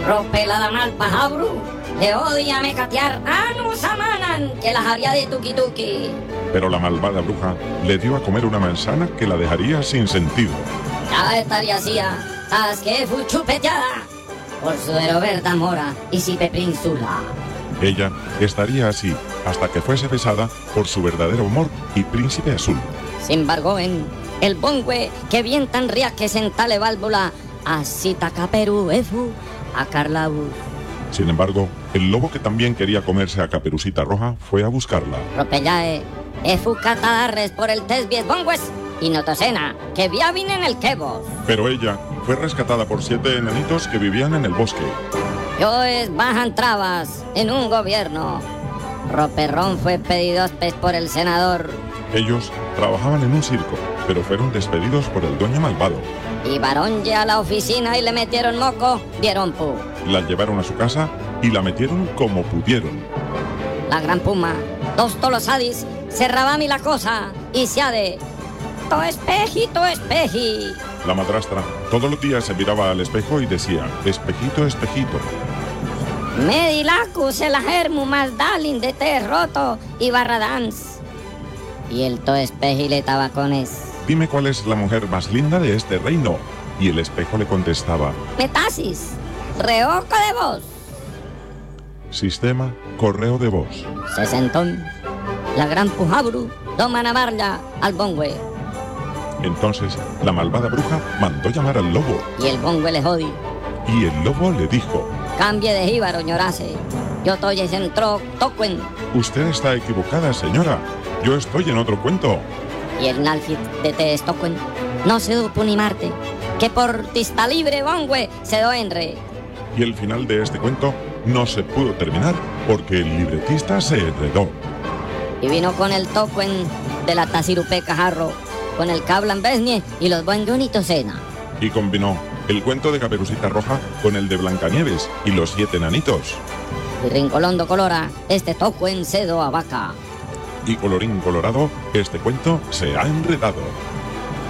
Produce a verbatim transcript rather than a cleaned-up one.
Ropela la malpajabru, le odia me catear anus amanan, que las haría de tuki tuki. Pero la malvada bruja le dio a comer una manzana que la dejaría sin sentido. Ya estaría así, tas que fu chupeteada, por su verdad mora y si peprinsula. Ella estaría así hasta que fuese besada por su verdadero amor y príncipe azul. Sin embargo, en el bongüe que bien tan ría que sentale válvula, así tacaperu efu a Carlaú. Sin embargo, el lobo que también quería comerse a Caperucita Roja fue a buscarla. Ropellae, efu catadarres por el tesbies bongües y notocena, que vía vine en el quebos. Pero ella fue rescatada por siete enanitos que vivían en el bosque. Yo es bajan trabas en un gobierno. Roperrón fue pedido pes por el senador. Ellos trabajaban en un circo, pero fueron despedidos por el dueño malvado. Y varón ya a la oficina y le metieron moco, dieron pu. La llevaron a su casa y la metieron como pudieron. La gran puma, dos tolosadis, cerraba mi la cosa y se ha de... To espeji, to espeji. La madrastra todos los días se miraba al espejo y decía, espejito, espejito. Medilacu se la germu más dalin de te roto y barradans. Y el to espeji le tabacones. Dime cuál es la mujer más linda de este reino. Y el espejo le contestaba, Metasis, reoco de voz. Sistema correo de voz. Se sentó la gran pujabru, toma navarla al bongüe. Entonces la malvada bruja mandó llamar al lobo. Y el bongüe le jodi. Y el lobo le dijo, cambie de jíbaro, ñorase. Yo estoy en tro, tocuen. usted está equivocada, señora. Yo estoy en otro cuento. Y el nalfit de te estocuen no se dupo ni marte, que por tista libre bongüe se do enre. Y el final de este cuento no se pudo terminar porque el libretista se enredó. Y vino con el tocuen de la tacirupe cajarro, con el cablan besnie y los buen bonitos cena. Y combinó el cuento de Caperucita Roja con el de Blancanieves y los siete enanitos. Y rincolondo colora, este tocuen cedo a vaca. Y colorín colorado, este cuento se ha enredado.